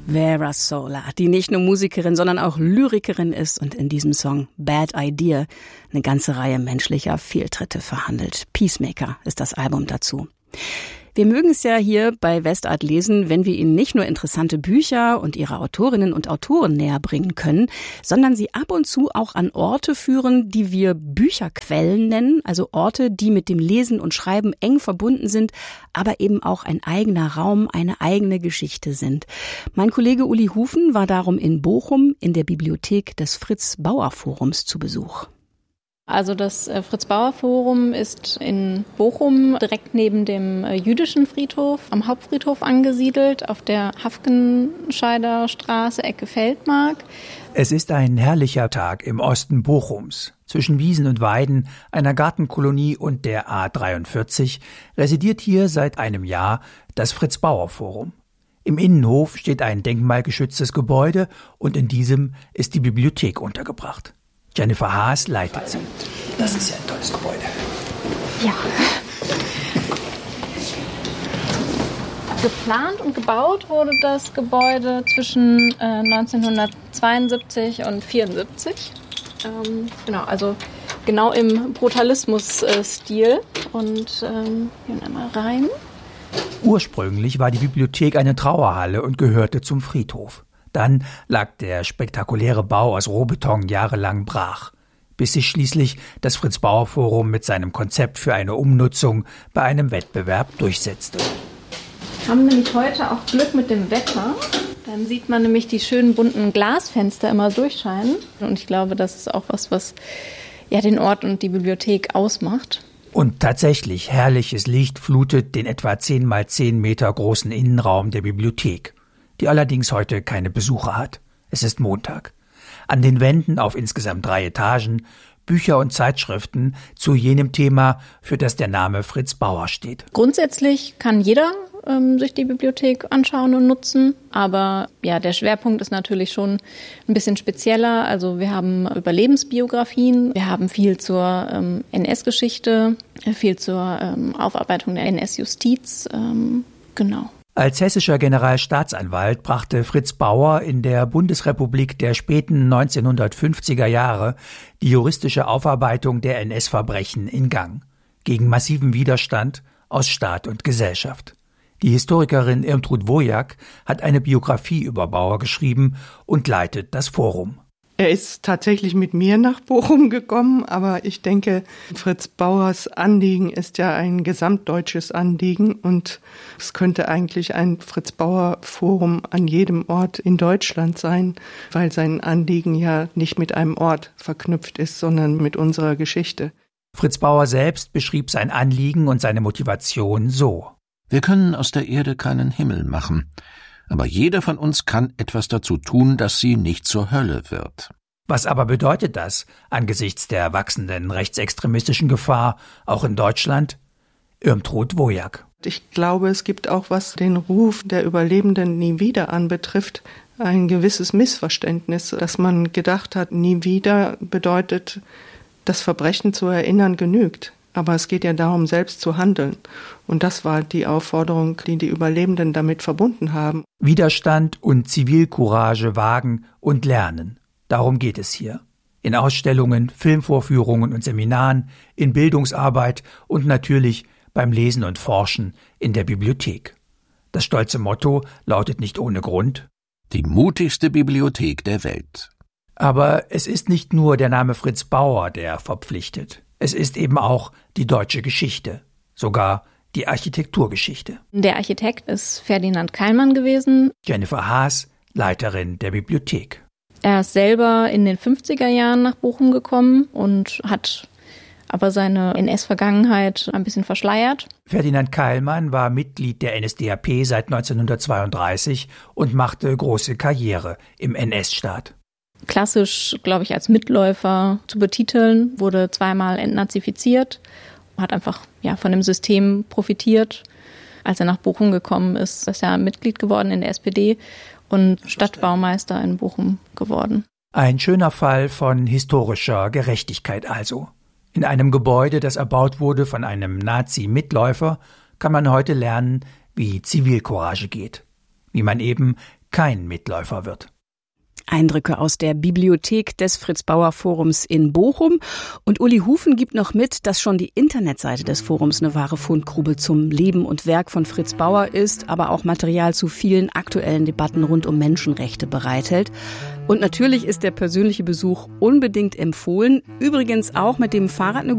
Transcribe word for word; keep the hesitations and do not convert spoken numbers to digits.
Vera Sola, die nicht nur Musikerin, sondern auch Lyrikerin ist und in diesem Song Bad Idea eine ganze Reihe menschlicher Fehltritte verhandelt. Peacemaker ist das Album dazu. Wir mögen es ja hier bei Westart lesen, wenn wir Ihnen nicht nur interessante Bücher und ihre Autorinnen und Autoren näher bringen können, sondern sie ab und zu auch an Orte führen, die wir Bücherquellen nennen, also Orte, die mit dem Lesen und Schreiben eng verbunden sind, aber eben auch ein eigener Raum, eine eigene Geschichte sind. Mein Kollege Uli Hufen war darum in Bochum in der Bibliothek des Fritz-Bauer-Forums zu Besuch. Also das Fritz-Bauer-Forum ist in Bochum direkt neben dem jüdischen Friedhof am Hauptfriedhof angesiedelt, auf der Hafkenscheider Straße, Ecke Feldmark. Es ist ein herrlicher Tag im Osten Bochums. Zwischen Wiesen und Weiden, einer Gartenkolonie und der A dreiundvierzig residiert hier seit einem Jahr das Fritz-Bauer-Forum. Im Innenhof steht ein denkmalgeschütztes Gebäude und in diesem ist die Bibliothek untergebracht. Jennifer Haas leitet sie. Das ist ja ein tolles Gebäude. Ja. Geplant und gebaut wurde das Gebäude zwischen äh, neunzehnhundertzweiundsiebzig und vierundsiebzig. Ähm, genau, also genau im Brutalismus-Stil. Und ähm, gehen wir mal rein. Ursprünglich war die Bibliothek eine Trauerhalle und gehörte zum Friedhof. Dann lag der spektakuläre Bau aus Rohbeton jahrelang brach, bis sich schließlich das Fritz-Bauer-Forum mit seinem Konzept für eine Umnutzung bei einem Wettbewerb durchsetzte. Wir haben nämlich heute auch Glück mit dem Wetter. Dann sieht man nämlich die schönen bunten Glasfenster immer durchscheinen. Und ich glaube, das ist auch was, was ja den Ort und die Bibliothek ausmacht. Und tatsächlich, herrliches Licht flutet den etwa zehn mal zehn Meter großen Innenraum der Bibliothek, die allerdings heute keine Besucher hat. Es ist Montag. An den Wänden auf insgesamt drei Etagen Bücher und Zeitschriften zu jenem Thema, für das der Name Fritz Bauer steht. Grundsätzlich kann jeder ähm, sich die Bibliothek anschauen und nutzen, aber ja, der Schwerpunkt ist natürlich schon ein bisschen spezieller. Also wir haben Überlebensbiografien, wir haben viel zur ähm, N S-Geschichte, viel zur ähm, Aufarbeitung der N S-Justiz, ähm, genau. Als hessischer Generalstaatsanwalt brachte Fritz Bauer in der Bundesrepublik der späten neunzehnhundertfünfziger Jahre die juristische Aufarbeitung der N S-Verbrechen in Gang, gegen massiven Widerstand aus Staat und Gesellschaft. Die Historikerin Irmtrud Wojak hat eine Biografie über Bauer geschrieben und leitet das Forum. Er ist tatsächlich mit mir nach Bochum gekommen, aber ich denke, Fritz Bauers Anliegen ist ja ein gesamtdeutsches Anliegen und es könnte eigentlich ein Fritz Bauer Forum an jedem Ort in Deutschland sein, weil sein Anliegen ja nicht mit einem Ort verknüpft ist, sondern mit unserer Geschichte. Fritz Bauer selbst beschrieb sein Anliegen und seine Motivation so: Wir können aus der Erde keinen Himmel machen. Aber jeder von uns kann etwas dazu tun, dass sie nicht zur Hölle wird. Was aber bedeutet das angesichts der wachsenden rechtsextremistischen Gefahr, auch in Deutschland? Irmtrud Wojak. Ich glaube, es gibt auch, was den Ruf der Überlebenden nie wieder anbetrifft, ein gewisses Missverständnis, dass man gedacht hat, nie wieder bedeutet, das Verbrechen zu erinnern genügt. Aber es geht ja darum, selbst zu handeln. Und das war die Aufforderung, die die Überlebenden damit verbunden haben. Widerstand und Zivilcourage wagen und lernen. Darum geht es hier. In Ausstellungen, Filmvorführungen und Seminaren, in Bildungsarbeit und natürlich beim Lesen und Forschen in der Bibliothek. Das stolze Motto lautet nicht ohne Grund: Die mutigste Bibliothek der Welt. Aber es ist nicht nur der Name Fritz Bauer, der verpflichtet. Es ist eben auch die deutsche Geschichte, sogar die Architekturgeschichte. Der Architekt ist Ferdinand Keilmann gewesen. Jennifer Haas, Leiterin der Bibliothek. Er ist selber in den fünfziger Jahren nach Bochum gekommen und hat aber seine N S-Vergangenheit ein bisschen verschleiert. Ferdinand Keilmann war Mitglied der N S D A P seit neunzehnhundertzweiunddreißig und machte große Karriere im N S-Staat. Klassisch, glaube ich, als Mitläufer zu betiteln, wurde zweimal entnazifiziert, hat einfach ja von dem System profitiert. Als er nach Bochum gekommen ist, ist er Mitglied geworden in der S P D und Stadtbaumeister in Bochum geworden. Ein schöner Fall von historischer Gerechtigkeit also. In einem Gebäude, das erbaut wurde von einem Nazi-Mitläufer, kann man heute lernen, wie Zivilcourage geht. Wie man eben kein Mitläufer wird. Eindrücke aus der Bibliothek des Fritz-Bauer-Forums in Bochum. Und Uli Hufen gibt noch mit, dass schon die Internetseite des Forums eine wahre Fundgrube zum Leben und Werk von Fritz Bauer ist, aber auch Material zu vielen aktuellen Debatten rund um Menschenrechte bereithält. Und natürlich ist der persönliche Besuch unbedingt empfohlen. Übrigens auch mit dem Fahrrad eine